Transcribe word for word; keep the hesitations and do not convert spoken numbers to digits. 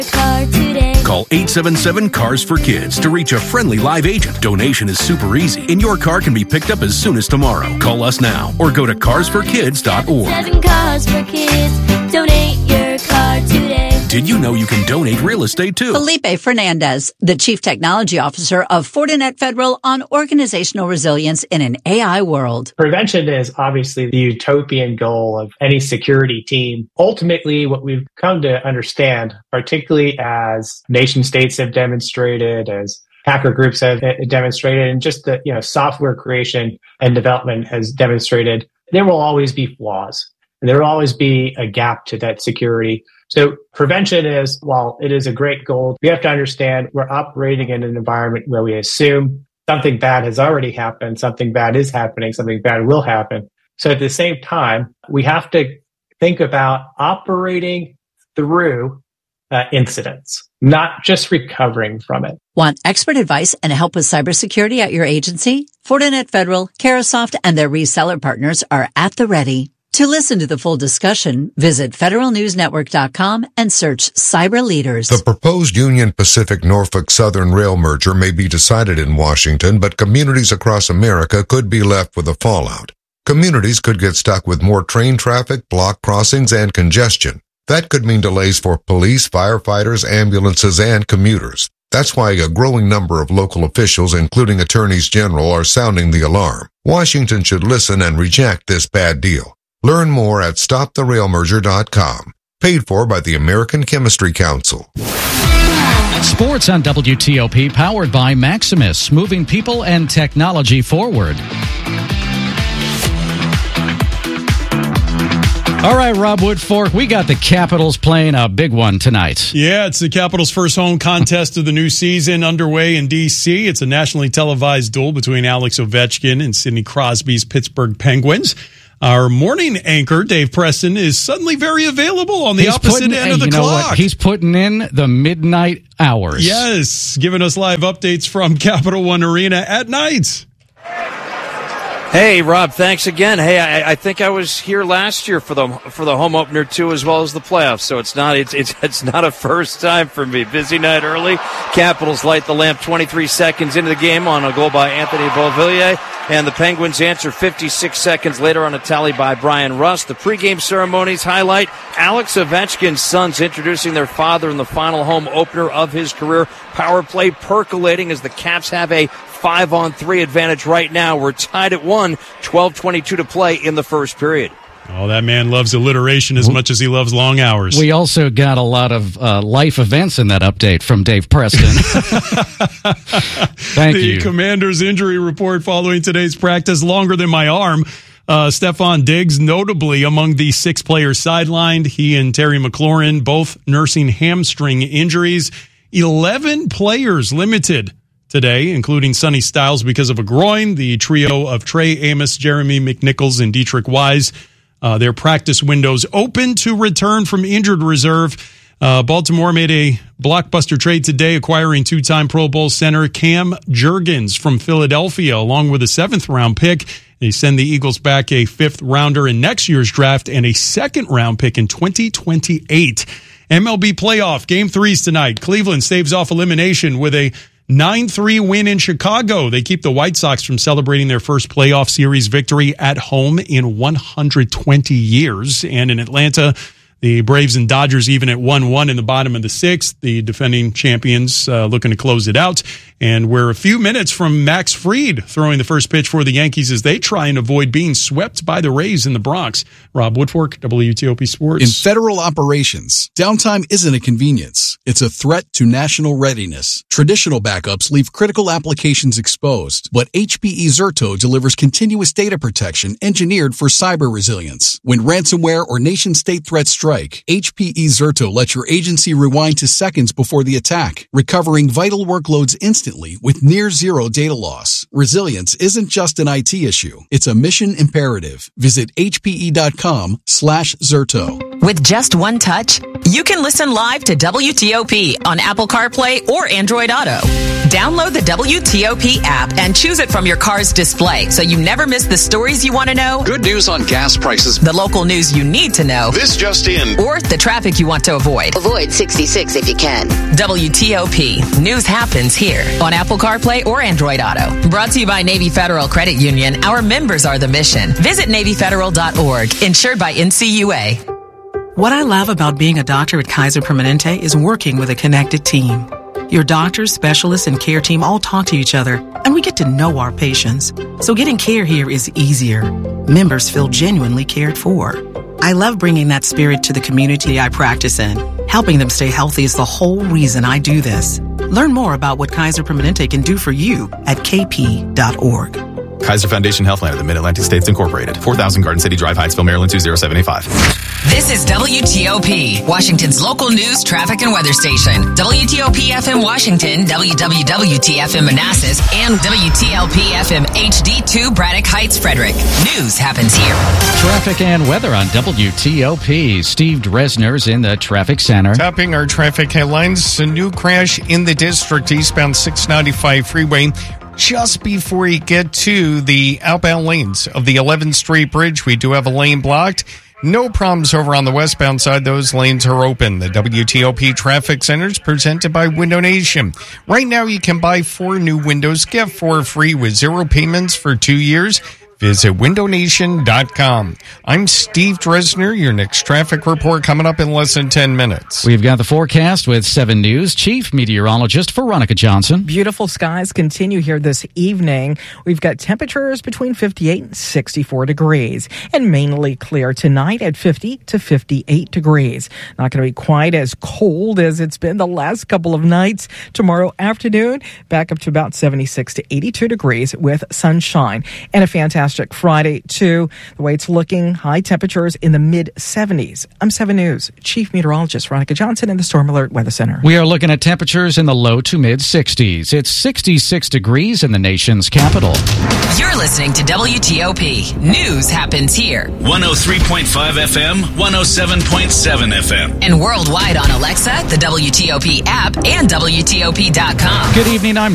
Car today. Call eight seven seven, C A R S for Kids to reach a friendly live agent. Donation is super easy, and your car can be picked up as soon as tomorrow. Call us now or go to cars for kids dot org. Seven cars for kids. Donate your car today. Did you know you can donate real estate too? Felipe Fernandez, the Chief Technology Officer of Fortinet Federal on organizational resilience in an A I world. Prevention is obviously the utopian goal of any security team. Ultimately, what we've come to understand, particularly as nation states have demonstrated, as hacker groups have demonstrated, and just the you know software creation and development has demonstrated, there will always be flaws. And there will always be a gap to that security. So prevention is, while it is a great goal, we have to understand we're operating in an environment where we assume something bad has already happened, something bad is happening, something bad will happen. So at the same time, we have to think about operating through uh, incidents, not just recovering from it. Want expert advice and help with cybersecurity at your agency? Fortinet Federal, Carahsoft, and their reseller partners are at the ready. To listen to the full discussion, visit federal news network dot com and search Cyber Leaders. The proposed Union Pacific Norfolk Southern rail merger may be decided in Washington, but communities across America could be left with the fallout. Communities could get stuck with more train traffic, block crossings, and congestion. That could mean delays for police, firefighters, ambulances, and commuters. That's why a growing number of local officials, including attorneys general, are sounding the alarm. Washington should listen and reject this bad deal. Learn more at stop the rail merger dot com. Paid for by the American Chemistry Council. Sports on W T O P, powered by Maximus, moving people and technology forward. All right, Rob Woodfork, we got the Capitals playing a big one tonight. Yeah, it's the Capitals' first home contest of the new season underway in D C. It's a nationally televised duel between Alex Ovechkin and Sidney Crosby's Pittsburgh Penguins. Our morning anchor, Dave Preston, is suddenly very available on the He's opposite putting, end of the you know clock. What? He's putting in the midnight hours. Yes, giving us live updates from Capital One Arena at night. Hey, Rob, thanks again. Hey, I, I think I was here last year for the for the home opener too, as well as the playoffs. So it's not it's it's it's not a first time for me. Busy night early. Capitals light the lamp twenty-three seconds into the game on a goal by Anthony Beauvillier, and the Penguins answer fifty-six seconds later on a tally by Brian Rust. The pregame ceremonies highlight Alex Ovechkin's sons introducing their father in the final home opener of his career. Power play percolating as the Caps have a five-on-three advantage right now. We're tied at one, twelve twenty-two to play in the first period. Oh, that man loves alliteration as much as he loves long hours. We also got a lot of uh, life events in that update from Dave Preston. Thank the you. The Commanders' injury report following today's practice, longer than my arm. Uh, Stephon Diggs, notably among the six players sidelined. He and Terry McLaurin both nursing hamstring injuries. eleven players limited today, including Sonny Styles because of a groin. The trio of Trey Amos, Jeremy McNichols, and Dietrich Wise, uh, their practice windows open to return from injured reserve. Uh, Baltimore made a blockbuster trade today, acquiring two-time Pro Bowl center Cam Jurgens from Philadelphia, along with a seventh-round pick. They send the Eagles back a fifth-rounder in next year's draft and a second-round pick in twenty twenty-eight. M L B playoff, game threes tonight. Cleveland staves off elimination with a nine three win in Chicago. They keep the White Sox from celebrating their first playoff series victory at home in one hundred twenty years. And in Atlanta, the Braves and Dodgers even at one one in the bottom of the sixth. The defending champions uh, looking to close it out. And we're a few minutes from Max Fried throwing the first pitch for the Yankees as they try and avoid being swept by the Rays in the Bronx. Rob Woodfork, W T O P Sports. In federal operations, downtime isn't a convenience. It's a threat to national readiness. Traditional backups leave critical applications exposed, but H P E Zerto delivers continuous data protection engineered for cyber resilience. When ransomware or nation-state threats strike, H P E Zerto lets your agency rewind to seconds before the attack, recovering vital workloads instantly instantly with near zero data loss. Resilience isn't just an I T issue. It's a mission imperative. Visit hpe.com slash Zerto. With just one touch, you can listen live to W T O P on Apple CarPlay or Android Auto. Download the W T O P app and choose it from your car's display so you never miss the stories you want to know, good news on gas prices, the local news you need to know, this just in, or the traffic you want to avoid. Avoid sixty-six if you can. W T O P. News happens here on Apple CarPlay or Android Auto. Brought to you by Navy Federal Credit Union. Our members are the mission. Visit Navy Federal dot org. Insured by N C U A. What I love about being a doctor at Kaiser Permanente is working with a connected team. Your doctors, specialists, and care team all talk to each other, and we get to know our patients. So getting care here is easier. Members feel genuinely cared for. I love bringing that spirit to the community I practice in. Helping them stay healthy is the whole reason I do this. Learn more about what Kaiser Permanente can do for you at k p dot org. Kaiser Foundation Healthline of the Mid-Atlantic States Incorporated. four thousand Garden City Drive, Hyattsville, Maryland, two zero seven eight five. This is W T O P, Washington's local news, traffic, and weather station. W T O P F M Washington, W W W T F M Manassas, and W T L P F M H D two Braddock Heights, Frederick. News happens here. Traffic and weather on W T O P. Steve Dresner's in the traffic center. Topping our traffic headlines, a new crash in the district, eastbound six ninety-five freeway. Just before you get to the outbound lanes of the eleventh Street Bridge, we do have a lane blocked. No problems over on the westbound side. Those lanes are open. The W T O P Traffic Center is presented by Window Nation. Right now, you can buy four new windows, get four free with zero payments for two years. Visit window nation dot com. I'm Steve Dresner. Your next traffic report coming up in less than ten minutes. We've got the forecast with seven News Chief Meteorologist Veronica Johnson. Beautiful skies continue here this evening. We've got temperatures between fifty-eight and sixty-four degrees and mainly clear tonight at fifty to fifty-eight degrees. Not going to be quite as cold as it's been the last couple of nights. Tomorrow afternoon, back up to about seventy-six to eighty-two degrees with sunshine and a fantastic Friday, too. The way it's looking, high temperatures in the mid seventies. I'm seven News Chief Meteorologist Veronica Johnson in the Storm Alert Weather Center. We are looking at temperatures in the low to mid sixties. It's sixty-six degrees in the nation's capital. You're listening to W T O P. News happens here. one oh three point five F M, one oh seven point seven F M. And worldwide on Alexa, the W T O P app, and W T O P dot com. Good evening. I'm